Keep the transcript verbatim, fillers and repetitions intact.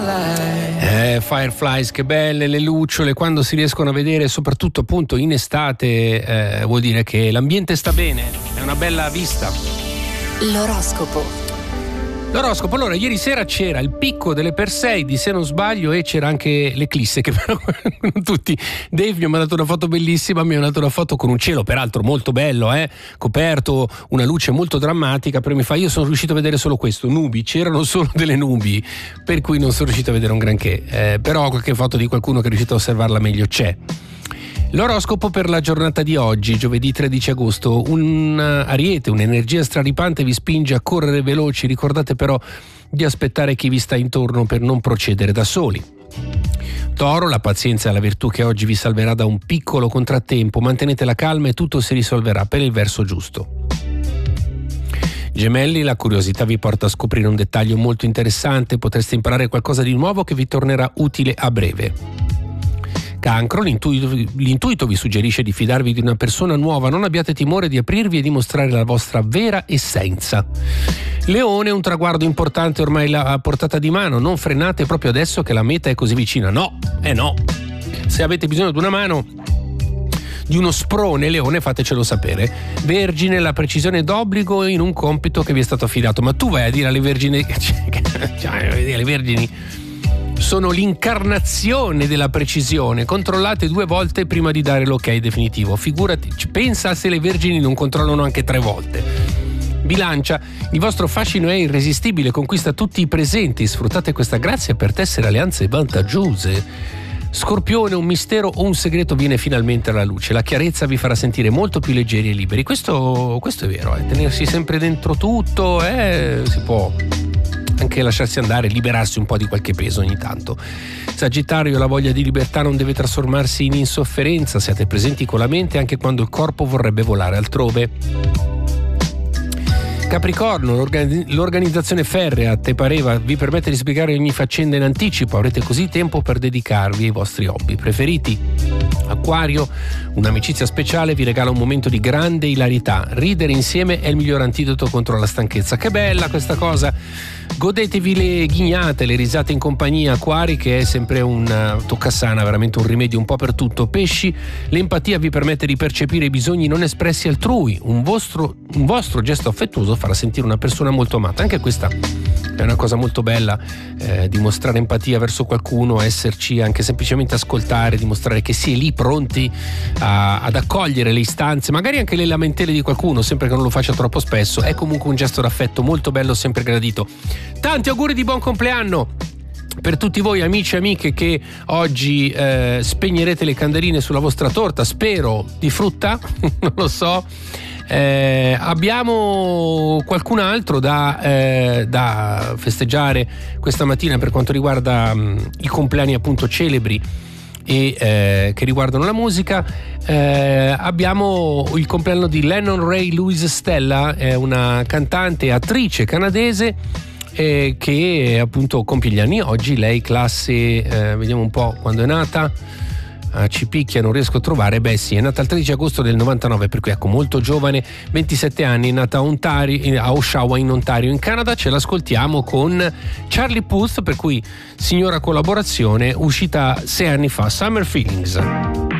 Eh, Fireflies, che belle le lucciole quando si riescono a vedere, soprattutto appunto in estate, eh, vuol dire che l'ambiente sta bene, è una bella vista. L'oroscopo. L'oroscopo, allora ieri sera c'era il picco delle Perseidi se non sbaglio e c'era anche l'eclisse, che però non tutti. Dave mi ha mandato una foto bellissima, mi ha mandato una foto con un cielo peraltro molto bello, eh, coperto, una luce molto drammatica, però mi fa io sono riuscito a vedere solo questo, nubi, c'erano solo delle nubi, per cui non sono riuscito a vedere un granché, eh, però qualche foto di qualcuno che è riuscito a osservarla meglio c'è. L'oroscopo per la giornata di oggi, giovedì tredici agosto. Un ariete, un'energia straripante vi spinge a correre veloci, ricordate però di aspettare chi vi sta intorno per non procedere da soli. Toro, la pazienza è la virtù che oggi vi salverà da un piccolo contrattempo, mantenete la calma e tutto si risolverà per il verso giusto. Gemelli, la curiosità vi porta a scoprire un dettaglio molto interessante, potreste imparare qualcosa di nuovo che vi tornerà utile a breve. Cancro, l'intuito, l'intuito vi suggerisce di fidarvi di una persona nuova, non abbiate timore di aprirvi e dimostrare la vostra vera essenza. Leone, un traguardo importante ormai a portata di mano, non frenate proprio adesso che la meta è così vicina, no, eh no. Se avete bisogno di una mano, di uno sprone, Leone, fatecelo sapere. Vergine, la precisione d'obbligo in un compito che vi è stato affidato, ma tu vai a dire alle vergini, cioè, alle vergini sono l'incarnazione della precisione, controllate due volte prima di dare l'ok definitivo, figurati, pensa se le vergini non controllano anche tre volte. Bilancia, il vostro fascino è irresistibile, conquista tutti i presenti, sfruttate questa grazia per tessere alleanze vantaggiose. Scorpione, un mistero o un segreto viene finalmente alla luce, la chiarezza vi farà sentire molto più leggeri e liberi, questo, questo è vero, eh? Tenersi sempre dentro tutto, eh, si può anche lasciarsi andare, liberarsi un po' di qualche peso ogni tanto. Sagittario, la voglia di libertà non deve trasformarsi in insofferenza, siate presenti con la mente anche quando il corpo vorrebbe volare altrove. Capricorno, l'organizzazione ferrea, te pareva, vi permette di spiegare ogni faccenda in anticipo, avrete così tempo per dedicarvi ai vostri hobby preferiti. Acquario, un'amicizia speciale vi regala un momento di grande ilarità, ridere insieme è il miglior antidoto contro la stanchezza. Che bella questa cosa! Godetevi le ghignate, le risate in compagnia. Acquari, che è sempre un toccasana, veramente un rimedio un po' per tutto. Pesci, l'empatia vi permette di percepire i bisogni non espressi altrui, un vostro, un vostro gesto affettuoso farà sentire una persona molto amata. Anche questa è una cosa molto bella, eh, dimostrare empatia verso qualcuno, esserci, anche semplicemente ascoltare, dimostrare che si è lì pronti a, ad accogliere le istanze, magari anche le lamentele di qualcuno, sempre che non lo faccia troppo spesso, è comunque un gesto d'affetto molto bello, sempre gradito. Tanti auguri di buon compleanno per tutti voi amici e amiche che oggi eh, spegnerete le candeline sulla vostra torta, spero di frutta, non lo so. Eh, abbiamo qualcun altro da, eh, da festeggiare questa mattina per quanto riguarda mh, i compleanni appunto celebri e eh, che riguardano la musica. Eh, abbiamo il compleanno di Lennon Ray Louise Stella, è una cantante e attrice canadese eh, che appunto compie gli anni oggi. Lei classe, eh, vediamo un po' quando è nata. Ah, ci picchia, non riesco a trovare. Beh sì, è nata il tredici agosto del novantanove, per cui ecco, molto giovane, ventisette anni, è nata a, Ontario, a Oshawa in Ontario in Canada. Ce l'ascoltiamo con Charlie Puth, per cui signora collaborazione, uscita sei anni fa, Summer Feelings.